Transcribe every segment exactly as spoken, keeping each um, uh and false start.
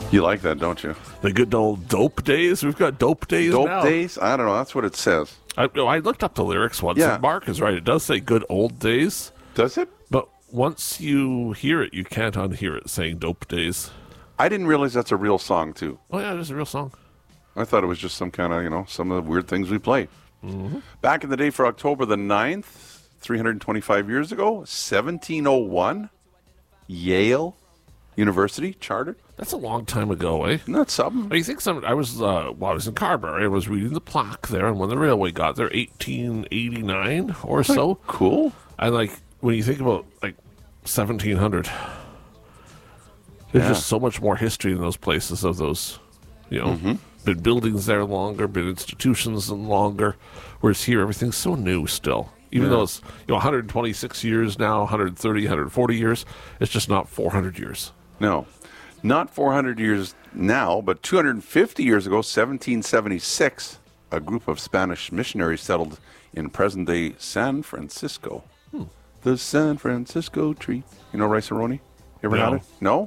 You like that, don't you? The good old dope days. We've got dope days Dope now. days? I don't know. That's what it says. I, no, I looked up the lyrics once, Yeah. and Mark is right. It does say good old days, Does it? but once you hear it, you can't unhear it saying dope days. I didn't realize that's a real song, too. Oh, yeah, it is a real song. I thought it was just some kind of, you know, some of the weird things we play. Mm-hmm. Back in the day for October the ninth, three hundred twenty-five years ago, seventeen oh one, Yale University chartered. That's a long time ago, eh? Isn't that something? You think some? I was uh, well, I was in Carberry. I was reading the plaque there, and when the railway got there, eighteen eighty-nine or so. Cool. And like when you think about like seventeen hundred, there's Yeah. just so much more history in those places of those, you know, Mm-hmm. been buildings there longer, been institutions and longer. Whereas here, everything's so new still. Even Yeah. though it's you know one hundred twenty-six years now, one hundred thirty, one hundred forty years, it's just not four hundred years. No, not four hundred years now, but two hundred fifty years ago, seventeen seventy-six, a group of Spanish missionaries settled in present-day San Francisco. Hmm. The San Francisco tree. You know rice-a-roni? You ever No. had it? No?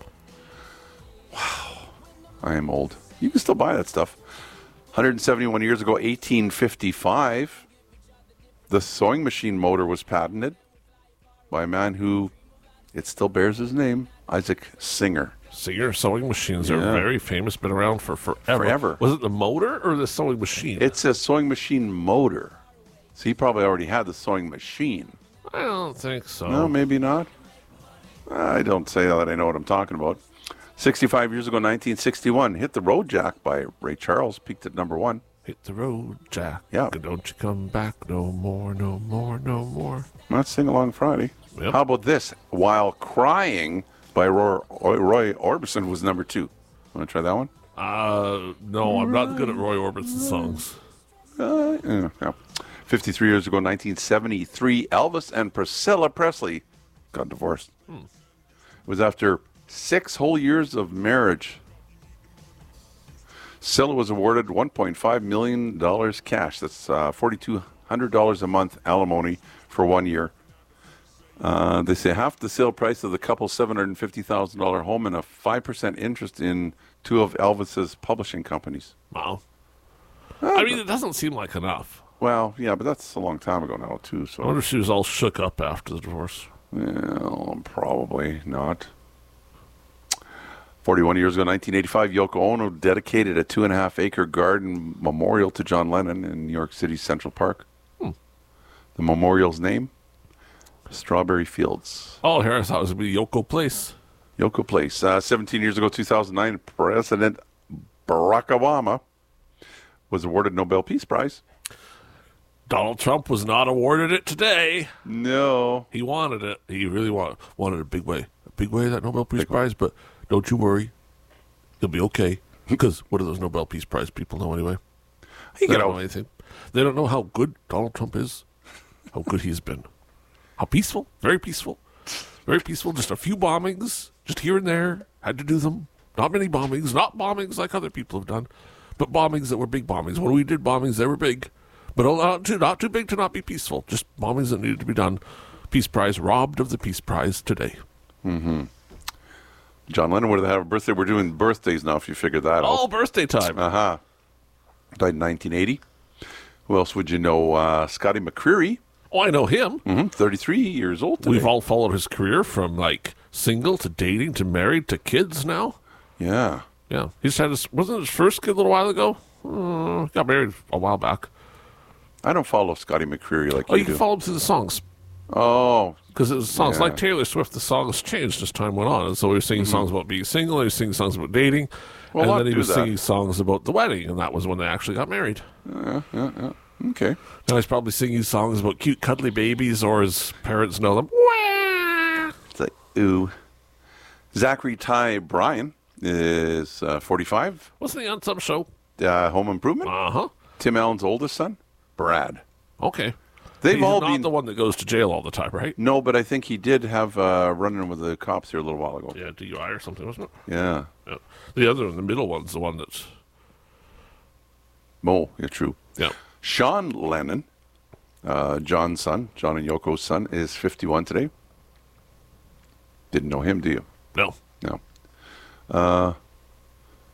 Wow. I am old. You can still buy that stuff. one hundred seventy-one years ago, eighteen fifty-five, the sewing machine motor was patented by a man who, it still bears his name, Isaac Singer. Singer sewing machines are Yeah. very famous, been around for forever. Forever. Was it the motor or the sewing machine? It's a sewing machine motor. So he probably already had the sewing machine. I don't think so. No, maybe not. I don't say that I know what I'm talking about. sixty-five years ago, nineteen sixty-one, Hit the Road Jack by Ray Charles peaked at number one. Hit the road, Jack. Yeah. Don't you come back no more, no more, no more. Let's sing along Friday. Yep. How about this? While Crying by Roy, Roy Orbison was number two. Want to try that one? Uh, no, I'm not good at Roy Orbison songs. Uh, yeah, yeah. fifty-three years ago, nineteen seventy-three, Elvis and Priscilla Presley got divorced. Hmm. It was after six whole years of marriage. Priscilla was awarded one point five million dollars cash. That's uh, four thousand two hundred dollars a month alimony for one year. Uh, they say half the sale price of the couple's seven hundred fifty thousand dollars home and a five percent interest in two of Elvis's publishing companies. Wow. I mean, it doesn't seem like enough. Well, yeah, but that's a long time ago now, too. I So, wonder if she was all shook up after the divorce. well, probably not. forty-one years ago, nineteen eighty-five, Yoko Ono dedicated a two and a half acre garden memorial to John Lennon in New York City's Central Park. Hmm. The memorial's name? Strawberry Fields. Oh, here I thought it was going to be Yoko Place. Yoko Place. Uh, seventeen years ago, two thousand nine, President Barack Obama was awarded Nobel Peace Prize. Donald Trump was not awarded it today. No. He wanted it. He really wanted wanted a big way. A big way, that Nobel Peace Prize, but don't you worry. He'll be okay. Because what do those Nobel Peace Prize people know anyway? He They got don't out. know anything. They don't know how good Donald Trump is, how good he's been. How peaceful, very peaceful. Very peaceful, just a few bombings, just here and there. Had to do them. Not many bombings, not bombings like other people have done, but bombings that were big bombings. When we did bombings, they were big, but not too, not too big to not be peaceful. Just bombings that needed to be done. Peace Prize, robbed of the Peace Prize today. Mm-hmm. John Lennon would have had a birthday. We're doing birthdays now, if you figured that out. All birthday time. Uh-huh. Died in nineteen eighty. Who else would you know? Uh, Scotty McCreery. Oh, I know him. Mm-hmm. thirty-three years old today. We've all followed his career from, like, single to dating to married to kids now. Yeah. Yeah. He's had his, wasn't his first kid a little while ago? Uh, got married a while back. I don't follow Scotty McCreery like Oh, you, you can do. follow him through the songs. Oh. Because his songs, Yeah. like Taylor Swift, the songs changed as time went on. And so he was singing songs about being single, he was singing songs about dating, Well, and I'll then he do was that. singing songs about the wedding, and that was when they actually got married. Yeah, yeah, yeah. Okay. Now he's probably singing songs about cute, cuddly babies, or his parents know them. It's like, ooh. Zachary Ty Bryan is uh, forty-five. Wasn't he on some show? Uh, Home Improvement. Uh-huh. Tim Allen's oldest son, Brad. Okay. They've He's all not been the one that goes to jail all the time, right? No, but I think he did have uh, run-in with the cops here a little while ago. Yeah, D U I or something, wasn't it? Yeah. Yeah. The other one, the middle one's the one that's... Oh, yeah, true. Yeah. Sean Lennon, uh, John's son, John and Yoko's son, is fifty-one today. Didn't know him, do you? No. No. Uh,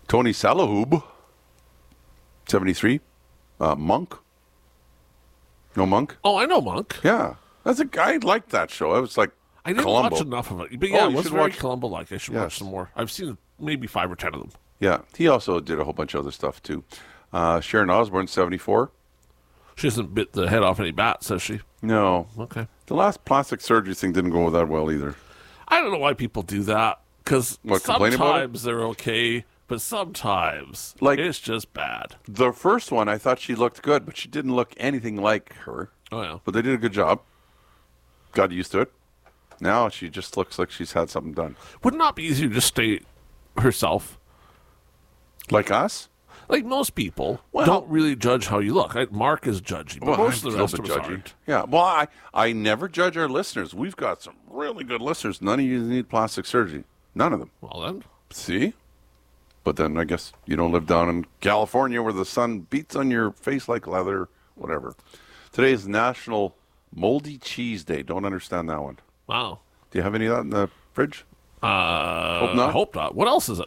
Tony Salahoob, seventy-three. Uh, Monk. No Monk? Oh, I know Monk. Yeah. That's a guy. I liked that show. I was like, I didn't Columbo. watch enough of it. But yeah, Oh, it you was should very watch- Columbo-like. I should watch Yes. some more. I've seen maybe five or ten of them. Yeah. He also did a whole bunch of other stuff, too. Uh, Sharon Osbourne, seventy-four. She hasn't bit the head off any bats, has she? No. Okay. The last plastic surgery thing didn't go that well either. I don't know why people do that. Because What, complain about it? sometimes they're okay, but sometimes Like- it's just bad. The first one, I thought she looked good, but she didn't look anything like her. Oh, yeah. But they did a good job. Got used to it. Now she just looks like she's had something done. Would it not be easier to just stay herself? Like us? Like most people Well- don't really judge how you look. Like Mark is judgy, but most of the I'm rest still of us a bit judgy. aren't. Yeah, well, I, I never judge our listeners. We've got some really good listeners. None of you need plastic surgery. None of them. Well then, See? But then I guess you don't live down in California where the sun beats on your face like leather, whatever. Today is National Moldy Cheese Day. Don't understand that one. wow. Do you have any of that in the fridge? Uh, Hope not. I hope not. What else is it?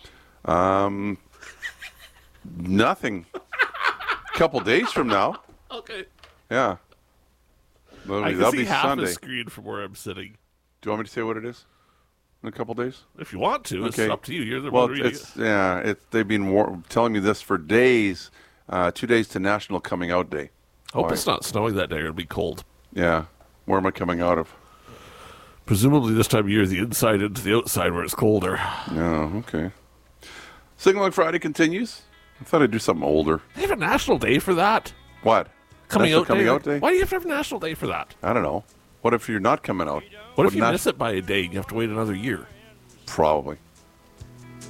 Nothing. A couple days from now. Okay. Yeah. That'll I be, can that'll see be half Sunday. the screen from where I'm sitting. Do you want me to say what it is? In a couple days? If you want to, it's Okay. up to you. You're the Well, one reading it's yeah. It's they've been war- telling me this for days. Uh, two days to National Coming Out Day. it. Hope Why? it's not snowing that day or it'll be cold. Yeah. Where am I coming out of? Presumably this time of year, the inside into the outside where it's colder. No. Okay. Sing Along Friday continues. I thought I'd do something older. They have a national day for that? What? Coming National out Coming day? Out Day? Why do you have to have a national day for that? I don't know. What if you're not coming out? What if you nat- miss it by a day and you have to wait another year? Probably.